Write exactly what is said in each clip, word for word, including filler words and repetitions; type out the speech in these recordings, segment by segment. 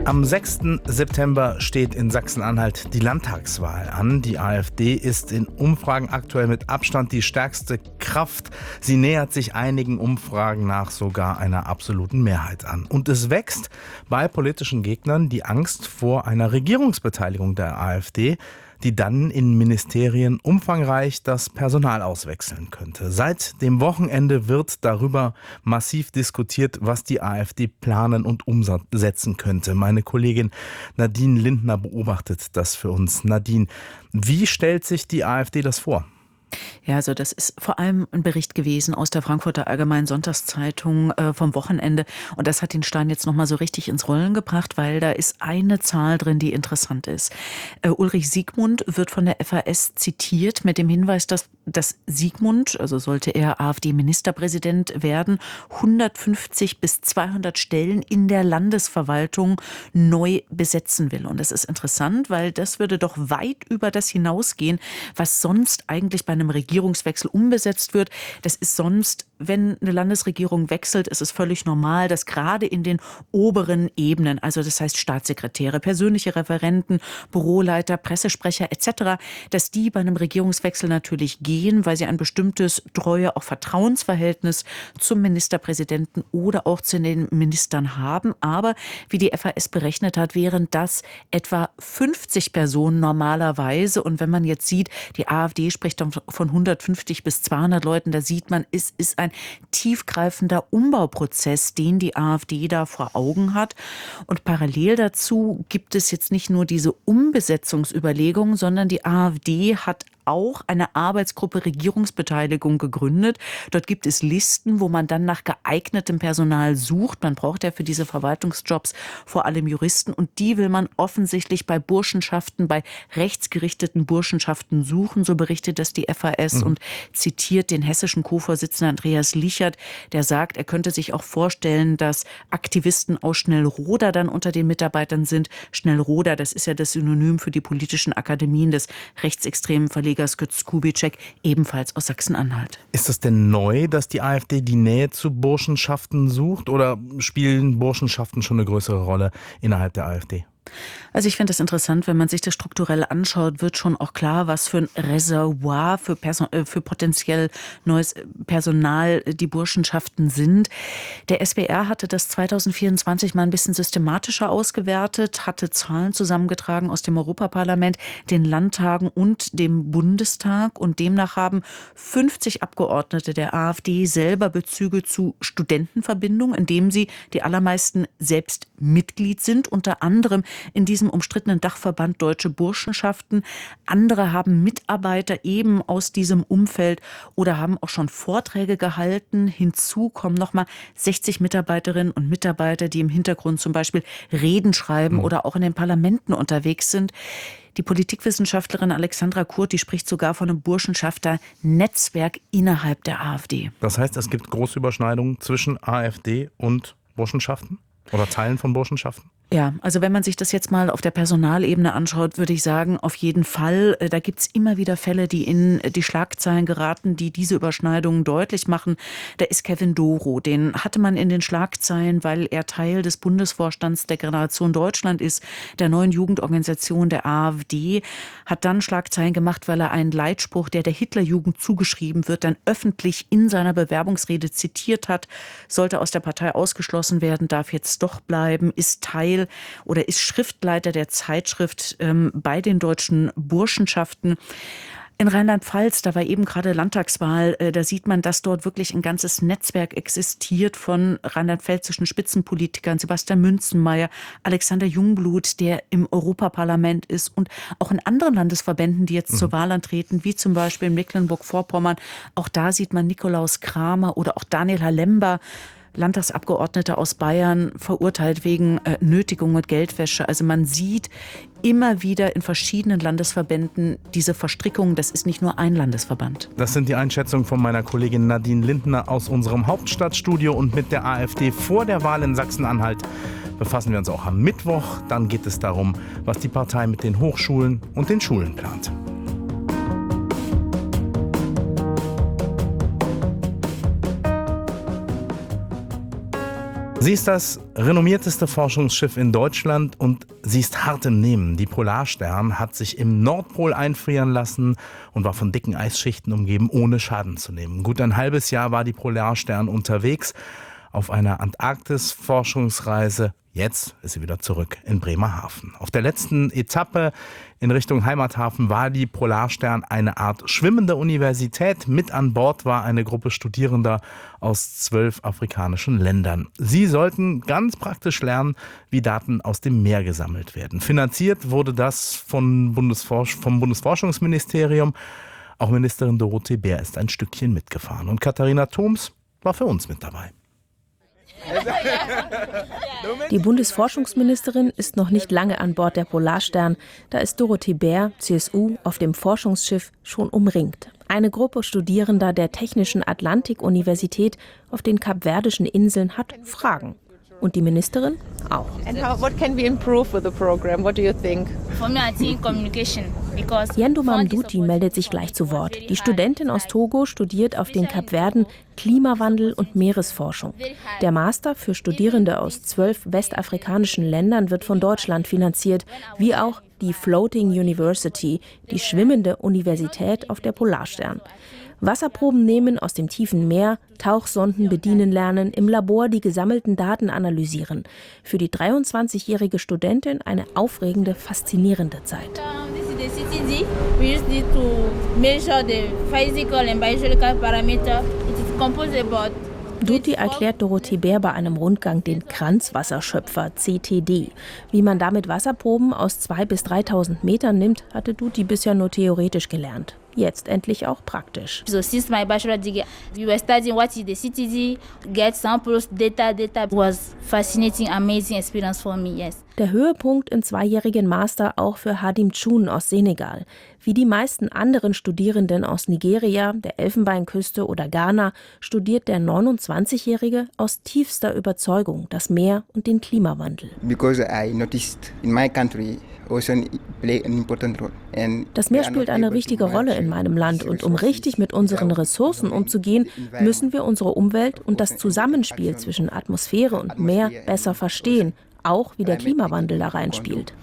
Am sechsten September steht in Sachsen-Anhalt die Landtagswahl an. Die AfD ist in Umfragen aktuell mit Abstand die stärkste Kraft. Sie nähert sich einigen Umfragen nach sogar einer absoluten Mehrheit an. Und es wächst bei politischen Gegnern die Angst vor einer Regierungsbeteiligung der AfD, die dann in Ministerien umfangreich das Personal auswechseln könnte. Seit dem Wochenende wird darüber massiv diskutiert, was die AfD planen und umsetzen könnte. Meine Kollegin Nadine Lindner beobachtet das für uns. Nadine, wie stellt sich die AfD das vor? Ja, also das ist vor allem ein Bericht gewesen aus der Frankfurter Allgemeinen Sonntagszeitung äh, vom Wochenende. Und das hat den Stein jetzt nochmal so richtig ins Rollen gebracht, weil da ist eine Zahl drin, die interessant ist. Äh, Ulrich Siegmund wird von der F A S zitiert mit dem Hinweis, dass, dass Siegmund, also sollte er AfD-Ministerpräsident werden, hundertfünfzig bis zweihundert Stellen in der Landesverwaltung neu besetzen will. Und das ist interessant, weil das würde doch weit über das hinausgehen, was sonst eigentlich bei einem Regierungswechsel umbesetzt wird. Das ist sonst, wenn eine Landesregierung wechselt, ist es völlig normal, dass gerade in den oberen Ebenen, also das heißt Staatssekretäre, persönliche Referenten, Büroleiter, Pressesprecher et cetera, dass die bei einem Regierungswechsel natürlich gehen, weil sie ein bestimmtes Treue, auch Vertrauensverhältnis zum Ministerpräsidenten oder auch zu den Ministern haben. Aber wie die F A S berechnet hat, wären das etwa fünfzig Personen normalerweise. Und wenn man jetzt sieht, die AfD spricht dann von hundertfünfzig bis zweihundert Leuten, da sieht man, es ist ein tiefgreifender Umbauprozess, den die AfD da vor Augen hat. Und parallel dazu gibt es jetzt nicht nur diese Umbesetzungsüberlegungen, sondern die AfD hat auch eine Arbeitsgruppe Regierungsbeteiligung gegründet. Dort gibt es Listen, wo man dann nach geeignetem Personal sucht. Man braucht ja für diese Verwaltungsjobs vor allem Juristen und die will man offensichtlich bei Burschenschaften, bei rechtsgerichteten Burschenschaften suchen, so berichtet das die F A S mhm. und zitiert den hessischen Co-Vorsitzenden Andreas Lichert, der sagt, er könnte sich auch vorstellen, dass Aktivisten aus Schnellroda dann unter den Mitarbeitern sind. Schnellroda, das ist ja das Synonym für die politischen Akademien des rechtsextremen Verlegers Götz Kubitschek, ebenfalls aus Sachsen-Anhalt. Ist es denn neu, dass die AfD die Nähe zu Burschenschaften sucht oder spielen Burschenschaften schon eine größere Rolle innerhalb der AfD? Also ich finde es interessant, wenn man sich das strukturell anschaut, wird schon auch klar, was für ein Reservoir für, Person, äh, für potenziell neues Personal die Burschenschaften sind. Der S W R hatte das zweitausendvierundzwanzig mal ein bisschen systematischer ausgewertet, hatte Zahlen zusammengetragen aus dem Europaparlament, den Landtagen und dem Bundestag. Und demnach haben fünfzig Abgeordnete der AfD selber Bezüge zu Studentenverbindungen, indem sie die allermeisten selbst Mitglied sind, unter anderem in diesem umstrittenen Dachverband Deutsche Burschenschaften. Andere haben Mitarbeiter eben aus diesem Umfeld oder haben auch schon Vorträge gehalten. Hinzu kommen nochmal sechzig Mitarbeiterinnen und Mitarbeiter, die im Hintergrund zum Beispiel Reden schreiben mhm. oder auch in den Parlamenten unterwegs sind. Die Politikwissenschaftlerin Alexandra Kurt, die spricht sogar von einem Burschenschafter-Netzwerk innerhalb der AfD. Das heißt, es gibt große Überschneidungen zwischen AfD und Burschenschaften oder Teilen von Burschenschaften? Ja, also wenn man sich das jetzt mal auf der Personalebene anschaut, würde ich sagen, auf jeden Fall. Da gibt's immer wieder Fälle, die in die Schlagzeilen geraten, die diese Überschneidungen deutlich machen. Da ist Kevin Doro, den hatte man in den Schlagzeilen, weil er Teil des Bundesvorstands der Generation Deutschland ist, der neuen Jugendorganisation der AfD, hat dann Schlagzeilen gemacht, weil er einen Leitspruch, der der Hitlerjugend zugeschrieben wird, dann öffentlich in seiner Bewerbungsrede zitiert hat, sollte aus der Partei ausgeschlossen werden, darf jetzt doch bleiben, ist Teil oder ist Schriftleiter der Zeitschrift ähm, bei den deutschen Burschenschaften. In Rheinland-Pfalz, da war eben gerade Landtagswahl, äh, da sieht man, dass dort wirklich ein ganzes Netzwerk existiert von rheinland-pfälzischen Spitzenpolitikern, Sebastian Münzenmaier, Alexander Jungblut, der im Europaparlament ist und auch in anderen Landesverbänden, die jetzt mhm. zur Wahl antreten, wie zum Beispiel in Mecklenburg-Vorpommern. Auch da sieht man Nikolaus Kramer oder auch Daniel Halember, Landtagsabgeordneter aus Bayern, verurteilt wegen äh, Nötigung und Geldwäsche. Also man sieht immer wieder in verschiedenen Landesverbänden diese Verstrickung. Das ist nicht nur ein Landesverband. Das sind die Einschätzungen von meiner Kollegin Nadine Lindner aus unserem Hauptstadtstudio. Und mit der AfD vor der Wahl in Sachsen-Anhalt befassen wir uns auch am Mittwoch. Dann geht es darum, was die Partei mit den Hochschulen und den Schulen plant. Sie ist das renommierteste Forschungsschiff in Deutschland und sie ist hart im Nehmen. Die Polarstern hat sich im Nordpol einfrieren lassen und war von dicken Eisschichten umgeben, ohne Schaden zu nehmen. Gut ein halbes Jahr war die Polarstern unterwegs auf einer Antarktis-Forschungsreise. Jetzt ist sie wieder zurück in Bremerhaven. Auf der letzten Etappe in Richtung Heimathafen war die Polarstern eine Art schwimmende Universität. Mit an Bord war eine Gruppe Studierender aus zwölf afrikanischen Ländern. Sie sollten ganz praktisch lernen, wie Daten aus dem Meer gesammelt werden. Finanziert wurde das von Bundesforsch- vom Bundesforschungsministerium. Auch Ministerin Dorothee Bär ist ein Stückchen mitgefahren. Und Katharina Thoms war für uns mit dabei. Die Bundesforschungsministerin ist noch nicht lange an Bord der Polarstern. Da ist Dorothee Bär, C S U, auf dem Forschungsschiff schon umringt. Eine Gruppe Studierender der Technischen Atlantik-Universität auf den Kapverdischen Inseln hat Fragen. Und die Ministerin auch. And how, what can we improve with the program? What do you think? For me, I think communication. Yendoma Mduti meldet sich gleich zu Wort. Die Studentin aus Togo studiert auf den Kapverden Klimawandel und Meeresforschung. Der Master für Studierende aus zwölf westafrikanischen Ländern wird von Deutschland finanziert, wie auch die Floating University, die schwimmende Universität auf der Polarstern. Wasserproben nehmen aus dem tiefen Meer, Tauchsonden bedienen lernen, im Labor die gesammelten Daten analysieren. Für die dreiundzwanzigjährige Studentin eine aufregende, faszinierende Zeit. The C T D, we use it to measure the physical and biological parameter. It is composed about Duti erklärt Dorothee Bär bei einem Rundgang den Kranzwasserschöpfer C T D. Wie man damit Wasserproben aus zweitausend bis dreitausend Metern nimmt, hatte Duti bisher nur theoretisch gelernt. Jetzt endlich auch praktisch. So since my bachelor degree, we were studying what is the C T D, get samples, data, data. It was fascinating, amazing experience for me, yes. Der Höhepunkt im zweijährigen Master auch für Hadim Chun aus Senegal. Wie die meisten anderen Studierenden aus Nigeria, der Elfenbeinküste oder Ghana studiert der neunundzwanzigjährige aus tiefster Überzeugung das Meer und den Klimawandel. Because I noticed in my country ocean play an important role. And das Meer spielt eine wichtige Rolle in meinem Land und um richtig mit unseren Ressourcen umzugehen, müssen wir unsere Umwelt und das Zusammenspiel zwischen Atmosphäre und Meer besser verstehen, auch wie der Klimawandel da reinspielt.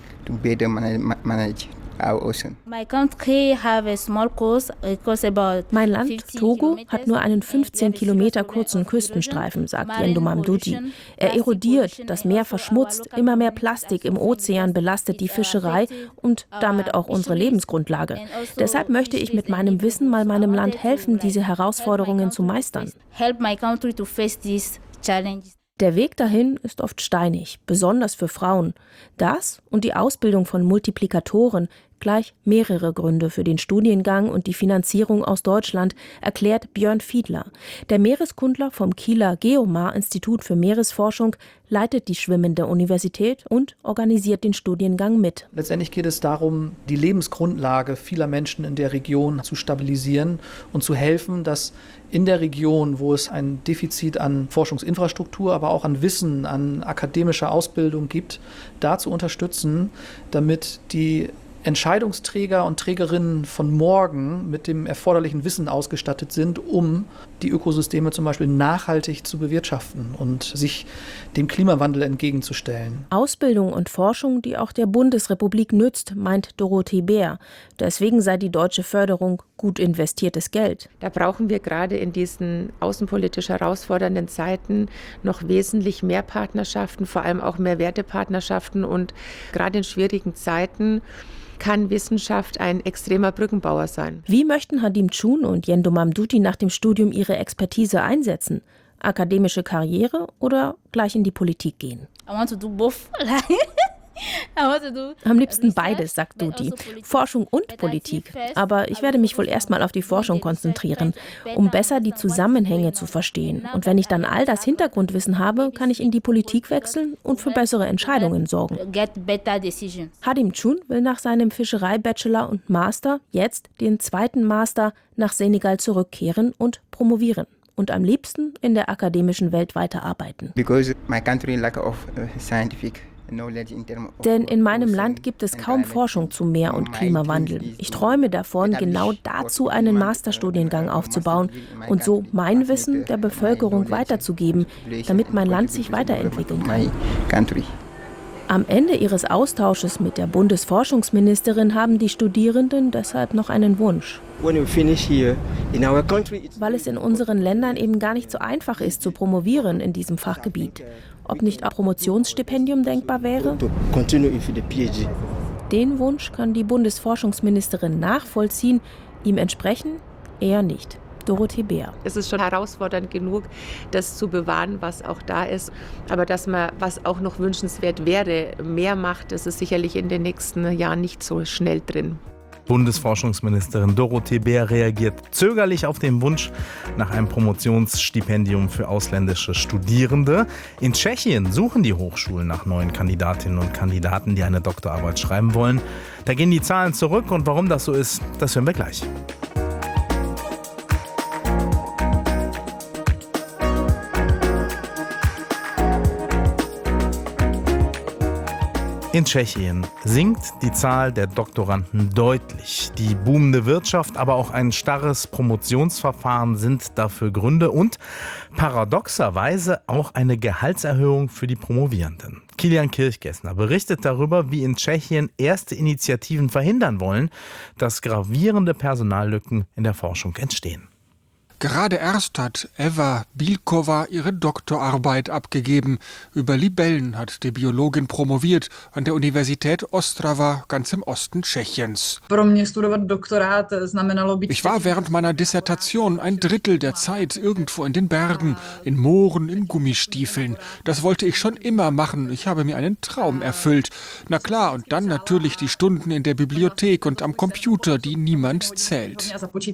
My country have a small coast, it costs about Mein Land, Togo, hat nur einen fünfzehn Kilometer kurzen Küstenstreifen, sagt Yendoma Mduti. Er erodiert, das Meer verschmutzt, immer mehr Plastik im Ozean belastet die Fischerei und damit auch unsere Lebensgrundlage. Deshalb möchte ich mit meinem Wissen mal meinem Land helfen, diese Herausforderungen zu meistern. Help my country to face these challenges. Der Weg dahin ist oft steinig, besonders für Frauen. Das und die Ausbildung von Multiplikatoren, gleich mehrere Gründe für den Studiengang und die Finanzierung aus Deutschland, erklärt Björn Fiedler. Der Meereskundler vom Kieler Geomar-Institut für Meeresforschung leitet die schwimmende Universität und organisiert den Studiengang mit. Letztendlich geht es darum, die Lebensgrundlage vieler Menschen in der Region zu stabilisieren und zu helfen, dass in der Region, wo es ein Defizit an Forschungsinfrastruktur, aber auch an Wissen, an akademischer Ausbildung gibt, da zu unterstützen, damit die Entscheidungsträger und Trägerinnen von morgen mit dem erforderlichen Wissen ausgestattet sind, um die Ökosysteme zum Beispiel nachhaltig zu bewirtschaften und sich dem Klimawandel entgegenzustellen. Ausbildung und Forschung, die auch der Bundesrepublik nützt, meint Dorothee Bär. Deswegen sei die deutsche Förderung gut investiertes Geld. Da brauchen wir gerade in diesen außenpolitisch herausfordernden Zeiten noch wesentlich mehr Partnerschaften, vor allem auch mehr Wertepartnerschaften. Und gerade in schwierigen Zeiten kann Wissenschaft ein extremer Brückenbauer sein. Wie möchten Hadim Chun und Yendoma Mduti nach dem Studium ihre Expertise einsetzen? Akademische Karriere oder gleich in die Politik gehen? I want to do both. Am liebsten beides, sagt Duti. Forschung und Politik. Aber ich werde mich wohl erstmal auf die Forschung konzentrieren, um besser die Zusammenhänge zu verstehen. Und wenn ich dann all das Hintergrundwissen habe, kann ich in die Politik wechseln und für bessere Entscheidungen sorgen. Hadim Chun will nach seinem Fischerei-Bachelor und Master jetzt den zweiten Master nach Senegal zurückkehren und promovieren. Und am liebsten in der akademischen Welt weiterarbeiten. Because my country lack of scientific Denn in meinem Land gibt es kaum Forschung zu Meer- und Klimawandel. Ich träume davon, genau dazu einen Masterstudiengang aufzubauen und so mein Wissen der Bevölkerung weiterzugeben, damit mein Land sich weiterentwickeln kann. Am Ende ihres Austausches mit der Bundesforschungsministerin haben die Studierenden deshalb noch einen Wunsch. Weil es in unseren Ländern eben gar nicht so einfach ist, zu promovieren in diesem Fachgebiet. Ob nicht ein Promotionsstipendium denkbar wäre? Den Wunsch kann die Bundesforschungsministerin nachvollziehen, ihm entsprechen eher nicht. Dorothee Beer. Es ist schon herausfordernd genug, das zu bewahren, was auch da ist. Aber dass man, was auch noch wünschenswert wäre, mehr macht, das ist sicherlich in den nächsten Jahren nicht so schnell drin. Bundesforschungsministerin Dorothee Beer reagiert zögerlich auf den Wunsch nach einem Promotionsstipendium für ausländische Studierende. In Tschechien suchen die Hochschulen nach neuen Kandidatinnen und Kandidaten, die eine Doktorarbeit schreiben wollen. Da gehen die Zahlen zurück und warum das so ist, das hören wir gleich. In Tschechien sinkt die Zahl der Doktoranden deutlich. Die boomende Wirtschaft, aber auch ein starres Promotionsverfahren sind dafür Gründe und paradoxerweise auch eine Gehaltserhöhung für die Promovierenden. Kilian Kirchgessner berichtet darüber, wie in Tschechien erste Initiativen verhindern wollen, dass gravierende Personallücken in der Forschung entstehen. Gerade erst hat Eva Bílková ihre Doktorarbeit abgegeben. Über Libellen hat die Biologin promoviert an der Universität Ostrava, ganz im Osten Tschechiens. Ich war während meiner Dissertation ein Drittel der Zeit irgendwo in den Bergen, in Mooren, in Gummistiefeln. Das wollte ich schon immer machen. Ich habe mir einen Traum erfüllt. Na klar, und dann natürlich die Stunden in der Bibliothek und am Computer, die niemand zählt.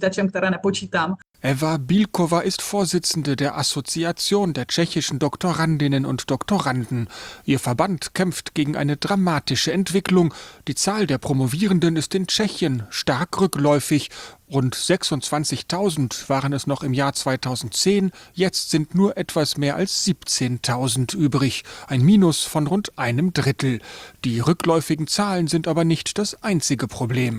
Eva Bílková ist Vorsitzende der Assoziation der tschechischen Doktorandinnen und Doktoranden. Ihr Verband kämpft gegen eine dramatische Entwicklung. Die Zahl der Promovierenden ist in Tschechien stark rückläufig. Rund sechsundzwanzigtausend waren es noch im Jahr zweitausendzehn, jetzt sind nur etwas mehr als siebzehntausend übrig, ein Minus von rund einem Drittel. Die rückläufigen Zahlen sind aber nicht das einzige Problem.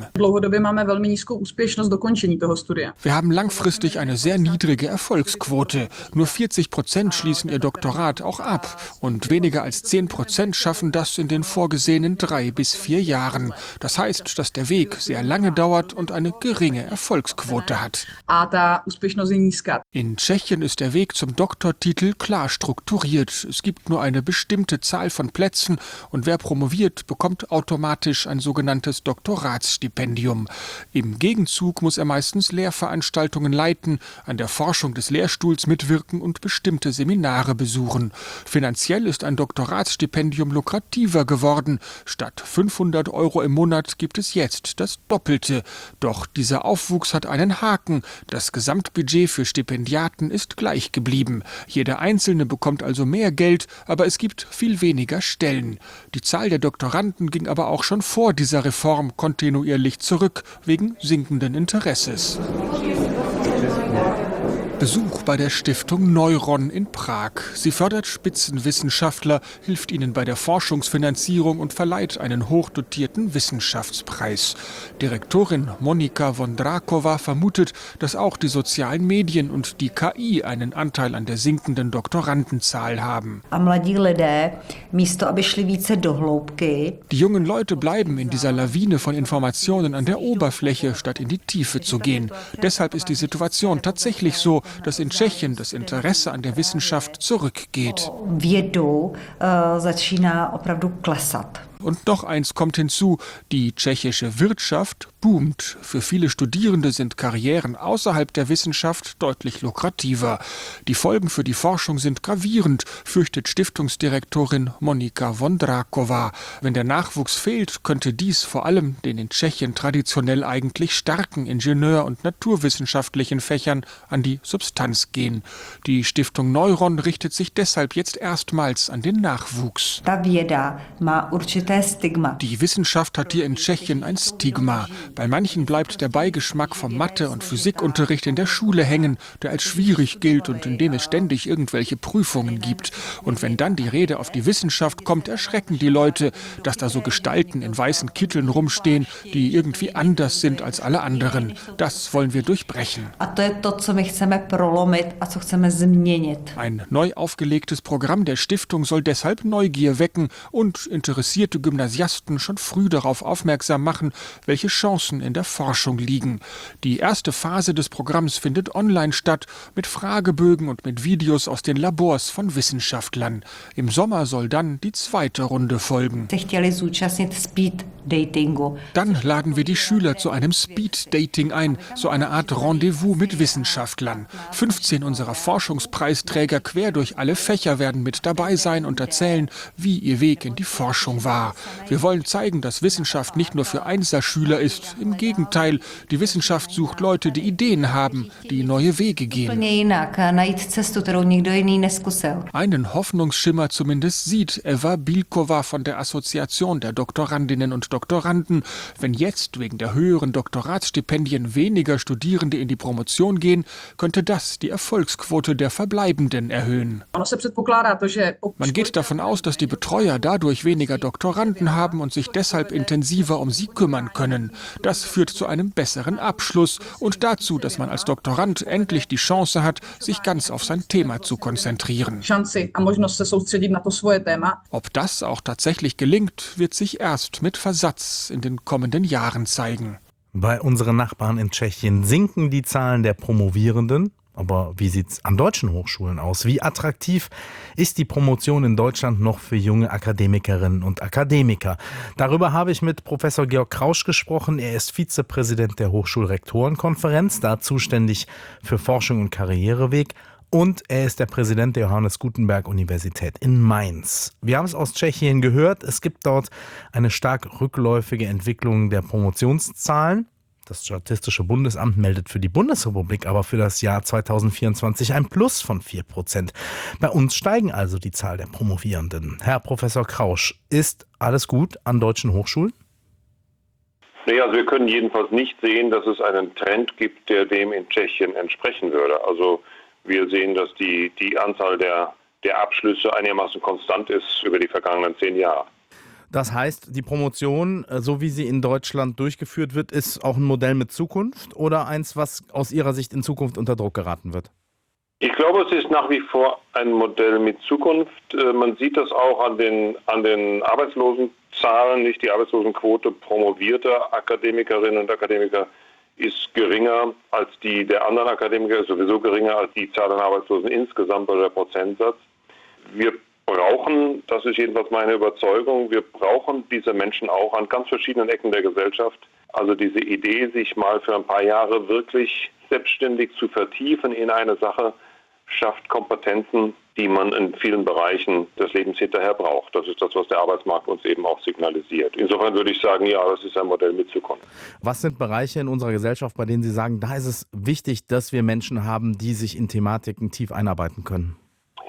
Wir haben langfristig eine sehr niedrige Erfolgsquote. Nur vierzig Prozent schließen ihr Doktorat auch ab und weniger als zehn Prozent schaffen das in den vorgesehenen drei bis vier Jahren. Das heißt, dass der Weg sehr lange dauert und eine geringe Erfolgsquote hat. In Tschechien ist der Weg zum Doktortitel klar strukturiert. Es gibt nur eine bestimmte Zahl von Plätzen und wer promoviert, bekommt automatisch ein sogenanntes Doktoratsstipendium. Im Gegenzug muss er meistens Lehrveranstaltungen leiten, an der Forschung des Lehrstuhls mitwirken und bestimmte Seminare besuchen. Finanziell ist ein Doktoratsstipendium lukrativer geworden. Statt fünfhundert Euro im Monat gibt es jetzt das Doppelte. Doch dieser Aufwuchs hat einen Haken. Das Gesamtbudget für Stipendiaten ist gleich geblieben. Jeder Einzelne bekommt also mehr Geld, aber es gibt viel weniger Stellen. Die Zahl der Doktoranden ging aber auch schon vor dieser Reform kontinuierlich zurück, wegen sinkenden Interesses. Besuch bei der Stiftung Neuron in Prag. Sie fördert Spitzenwissenschaftler, hilft ihnen bei der Forschungsfinanzierung und verleiht einen hochdotierten Wissenschaftspreis. Direktorin Monika Wondráková vermutet, dass auch die sozialen Medien und die K I einen Anteil an der sinkenden Doktorandenzahl haben. Die jungen Leute bleiben in dieser Lawine von Informationen an der Oberfläche, statt in die Tiefe zu gehen. Deshalb ist die Situation tatsächlich so, dass in Tschechien das Interesse an der Wissenschaft zurückgeht. Und noch eins kommt hinzu, die tschechische Wirtschaft boomt. Für viele Studierende sind Karrieren außerhalb der Wissenschaft deutlich lukrativer. Die Folgen für die Forschung sind gravierend, fürchtet Stiftungsdirektorin Monika Wondráková. Wenn der Nachwuchs fehlt, könnte dies vor allem den in Tschechien traditionell eigentlich starken Ingenieur- und naturwissenschaftlichen Fächern an die Substanz gehen. Die Stiftung Neuron richtet sich deshalb jetzt erstmals an den Nachwuchs. Die Wissenschaft hat hier in Tschechien ein Stigma. Bei manchen bleibt der Beigeschmack vom Mathe- und Physikunterricht in der Schule hängen, der als schwierig gilt und in dem es ständig irgendwelche Prüfungen gibt. Und wenn dann die Rede auf die Wissenschaft kommt, erschrecken die Leute, dass da so Gestalten in weißen Kitteln rumstehen, die irgendwie anders sind als alle anderen. Das wollen wir durchbrechen. Ein neu aufgelegtes Programm der Stiftung soll deshalb Neugier wecken und interessierte Gymnasiasten schon früh darauf aufmerksam machen, welche Chancen in der Forschung liegen. Die erste Phase des Programms findet online statt, mit Fragebögen und mit Videos aus den Labors von Wissenschaftlern. Im Sommer soll dann die zweite Runde folgen. Dann laden wir die Schüler zu einem Speed-Dating ein, so eine Art Rendezvous mit Wissenschaftlern. fünfzehn unserer Forschungspreisträger quer durch alle Fächer werden mit dabei sein und erzählen, wie ihr Weg in die Forschung war. Wir wollen zeigen, dass Wissenschaft nicht nur für Einzelschüler ist. Im Gegenteil, die Wissenschaft sucht Leute, die Ideen haben, die neue Wege gehen. Einen Hoffnungsschimmer zumindest sieht Eva Bilkova von der Assoziation der Doktorandinnen und Doktoranden. Wenn jetzt wegen der höheren Doktoratsstipendien weniger Studierende in die Promotion gehen, könnte das die Erfolgsquote der Verbleibenden erhöhen. Man geht davon aus, dass die Betreuer dadurch weniger Doktoranden haben und sich deshalb intensiver um sie kümmern können. Das führt zu einem besseren Abschluss und dazu, dass man als Doktorand endlich die Chance hat, sich ganz auf sein Thema zu konzentrieren. Ob das auch tatsächlich gelingt, wird sich erst mit Versatz in den kommenden Jahren zeigen. Bei unseren Nachbarn in Tschechien sinken die Zahlen der Promovierenden. Aber wie sieht's an deutschen Hochschulen aus? Wie attraktiv ist die Promotion in Deutschland noch für junge Akademikerinnen und Akademiker? Darüber habe ich mit Professor Georg Krausch gesprochen. Er ist Vizepräsident der Hochschulrektorenkonferenz, da zuständig für Forschung und Karriereweg. Und er ist der Präsident der Johannes Gutenberg Universität in Mainz. Wir haben es aus Tschechien gehört. Es gibt dort eine stark rückläufige Entwicklung der Promotionszahlen. Das Statistische Bundesamt meldet für die Bundesrepublik aber für das Jahr zweitausendvierundzwanzig ein Plus von vier Prozent. Bei uns steigen also die Zahl der Promovierenden. Herr Professor Krausch, ist alles gut an deutschen Hochschulen? Nee, also wir können jedenfalls nicht sehen, dass es einen Trend gibt, der dem in Tschechien entsprechen würde. Also wir sehen, dass die, die Anzahl der, der Abschlüsse einigermaßen konstant ist über die vergangenen zehn Jahre. Das heißt, die Promotion, so wie sie in Deutschland durchgeführt wird, ist auch ein Modell mit Zukunft oder eins, was aus Ihrer Sicht in Zukunft unter Druck geraten wird? Ich glaube, es ist nach wie vor ein Modell mit Zukunft. Man sieht das auch an den, an den Arbeitslosenzahlen, nicht die Arbeitslosenquote promovierter Akademikerinnen und Akademiker ist geringer als die der anderen Akademiker, ist sowieso geringer als die Zahl an Arbeitslosen insgesamt oder der Prozentsatz. Wir brauchen, das ist jedenfalls meine Überzeugung, wir brauchen diese Menschen auch an ganz verschiedenen Ecken der Gesellschaft. Also diese Idee, sich mal für ein paar Jahre wirklich selbstständig zu vertiefen in eine Sache, schafft Kompetenzen, die man in vielen Bereichen des Lebens hinterher braucht. Das ist das, was der Arbeitsmarkt uns eben auch signalisiert. Insofern würde ich sagen, ja, das ist ein Modell mit Zukunft. Was sind Bereiche in unserer Gesellschaft, bei denen Sie sagen, da ist es wichtig, dass wir Menschen haben, die sich in Thematiken tief einarbeiten können?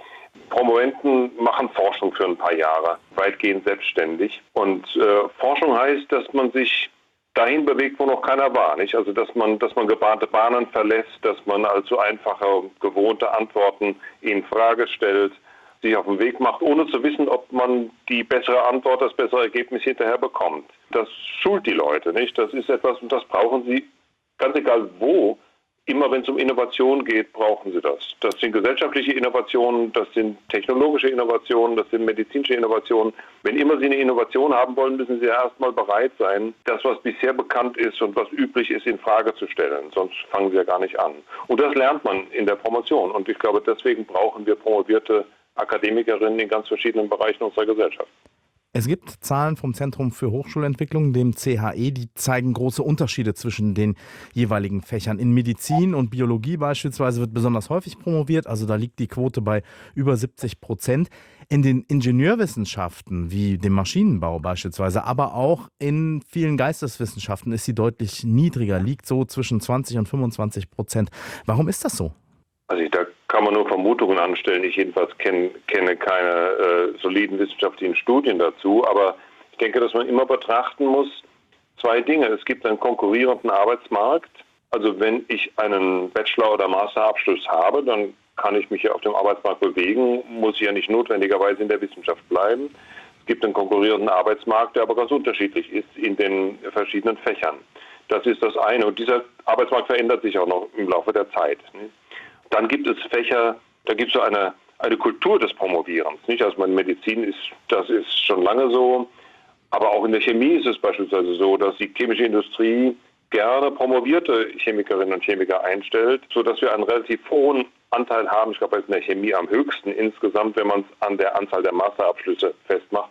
Promoventen machen Forschung für ein paar Jahre, weitgehend selbstständig. Und äh, Forschung heißt, dass man sich dahin bewegt, wo noch keiner war. Nicht? Also dass man, dass man gebahnte Bahnen verlässt, dass man also einfache, gewohnte Antworten in Frage stellt, sich auf den Weg macht, ohne zu wissen, ob man die bessere Antwort, das bessere Ergebnis hinterher bekommt. Das schult die Leute, nicht? Das ist etwas, und das brauchen sie, ganz egal wo. Immer wenn es um Innovation geht, brauchen sie das. Das sind gesellschaftliche Innovationen, das sind technologische Innovationen, das sind medizinische Innovationen. Wenn immer sie eine Innovation haben wollen, müssen sie erstmal bereit sein, das, was bisher bekannt ist und was üblich ist, in Frage zu stellen. Sonst fangen sie ja gar nicht an. Und das lernt man in der Promotion. Und ich glaube, deswegen brauchen wir promovierte Akademikerinnen in ganz verschiedenen Bereichen unserer Gesellschaft. Es gibt Zahlen vom Zentrum für Hochschulentwicklung, dem C H E, die zeigen große Unterschiede zwischen den jeweiligen Fächern. In Medizin und Biologie beispielsweise wird besonders häufig promoviert, also da liegt die Quote bei über siebzig Prozent. In den Ingenieurwissenschaften, wie dem Maschinenbau beispielsweise, aber auch in vielen Geisteswissenschaften ist sie deutlich niedriger, liegt so zwischen zwanzig und fünfundzwanzig Prozent. Warum ist das so? Also ich, da kann man nur Vermutungen anstellen. Ich jedenfalls kenn, kenne keine äh, soliden wissenschaftlichen Studien dazu. Aber ich denke, dass man immer betrachten muss, zwei Dinge. Es gibt einen konkurrierenden Arbeitsmarkt. Also wenn ich einen Bachelor- oder Masterabschluss habe, dann kann ich mich ja auf dem Arbeitsmarkt bewegen, muss ich ja nicht notwendigerweise in der Wissenschaft bleiben. Es gibt einen konkurrierenden Arbeitsmarkt, der aber ganz unterschiedlich ist in den verschiedenen Fächern. Das ist das eine. Und dieser Arbeitsmarkt verändert sich auch noch im Laufe der Zeit. Dann gibt es Fächer, da gibt es so eine, eine Kultur des Promovierens. Nicht? Also in Medizin ist, das ist schon lange so. Aber auch in der Chemie ist es beispielsweise so, dass die chemische Industrie gerne promovierte Chemikerinnen und Chemiker einstellt, sodass wir einen relativ hohen Anteil haben. Ich glaube, in der Chemie am höchsten insgesamt, wenn man es an der Anzahl der Masterabschlüsse festmacht.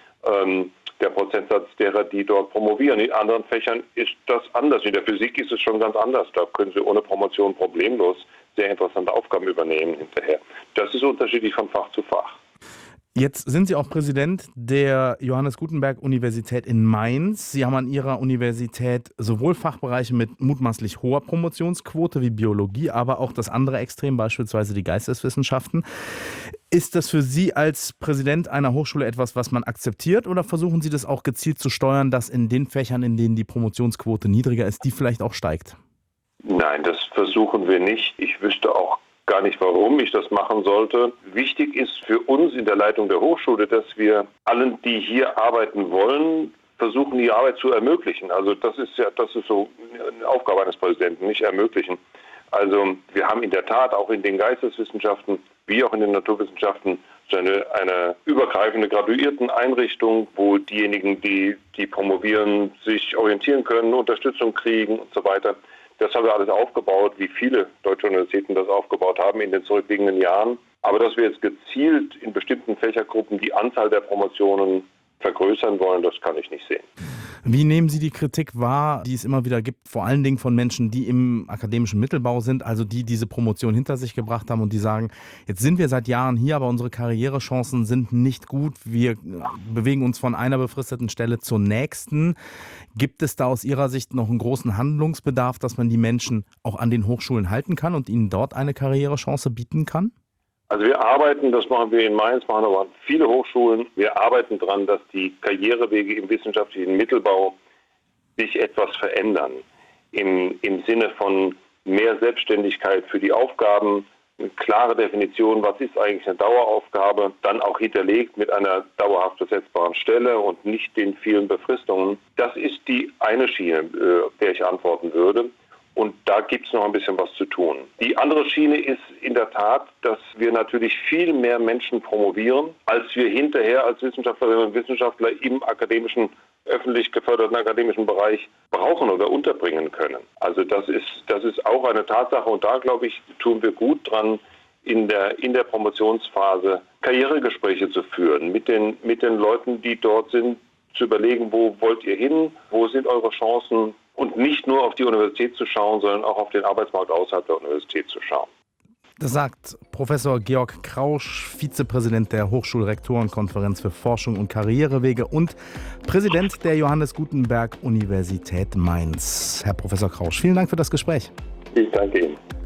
Ähm, der Prozentsatz derer, die dort promovieren. In anderen Fächern ist das anders. In der Physik ist es schon ganz anders. Da können Sie ohne Promotion problemlos sehr interessante Aufgaben übernehmen hinterher. Das ist unterschiedlich von Fach zu Fach. Jetzt sind Sie auch Präsident der Johannes Gutenberg Universität in Mainz. Sie haben an Ihrer Universität sowohl Fachbereiche mit mutmaßlich hoher Promotionsquote wie Biologie, aber auch das andere Extrem, beispielsweise die Geisteswissenschaften. Ist das für Sie als Präsident einer Hochschule etwas, was man akzeptiert, oder versuchen Sie das auch gezielt zu steuern, dass in den Fächern, in denen die Promotionsquote niedriger ist, die vielleicht auch steigt? Nein, das versuchen wir nicht. Ich wüsste auch gar nicht, warum ich das machen sollte. Wichtig ist für uns in der Leitung der Hochschule, dass wir allen, die hier arbeiten wollen, versuchen, die Arbeit zu ermöglichen. Also das ist ja, das ist so eine Aufgabe eines Präsidenten, nicht ermöglichen. Also wir haben in der Tat auch in den Geisteswissenschaften wie auch in den Naturwissenschaften so eine, eine übergreifende Graduierteneinrichtung, wo diejenigen, die, die promovieren, sich orientieren können, Unterstützung kriegen und so weiter. Das haben wir alles aufgebaut, wie viele deutsche Universitäten das aufgebaut haben in den zurückliegenden Jahren. Aber dass wir jetzt gezielt in bestimmten Fächergruppen die Anzahl der Promotionen vergrößern wollen, das kann ich nicht sehen. Wie nehmen Sie die Kritik wahr, die es immer wieder gibt, vor allen Dingen von Menschen, die im akademischen Mittelbau sind, also die diese Promotion hinter sich gebracht haben und die sagen, jetzt sind wir seit Jahren hier, aber unsere Karrierechancen sind nicht gut, wir bewegen uns von einer befristeten Stelle zur nächsten. Gibt es da aus Ihrer Sicht noch einen großen Handlungsbedarf, dass man die Menschen auch an den Hochschulen halten kann und ihnen dort eine Karrierechance bieten kann? Also wir arbeiten, das machen wir in Mainz, machen aber viele Hochschulen, wir arbeiten daran, dass die Karrierewege im wissenschaftlichen Mittelbau sich etwas verändern. Im, im Sinne von mehr Selbstständigkeit für die Aufgaben, eine klare Definition, was ist eigentlich eine Daueraufgabe, dann auch hinterlegt mit einer dauerhaft besetzbaren Stelle und nicht den vielen Befristungen. Das ist die eine Schiene, äh, der ich antworten würde. Und da gibt es noch ein bisschen was zu tun. Die andere Schiene ist in der Tat, dass wir natürlich viel mehr Menschen promovieren, als wir hinterher als Wissenschaftlerinnen und Wissenschaftler im akademischen, öffentlich geförderten akademischen Bereich brauchen oder unterbringen können. Also das ist, das ist auch eine Tatsache. Und da, glaube ich, tun wir gut dran, in der, in der Promotionsphase Karrieregespräche zu führen, mit den, mit den Leuten, die dort sind, zu überlegen, wo wollt ihr hin, wo sind eure Chancen, und nicht nur auf die Universität zu schauen, sondern auch auf den Arbeitsmarkt außerhalb der Universität zu schauen. Das sagt Professor Georg Krausch, Vizepräsident der Hochschulrektorenkonferenz für Forschung und Karrierewege und Präsident der Johannes Gutenberg Universität Mainz. Herr Professor Krausch, vielen Dank für das Gespräch. Ich danke Ihnen.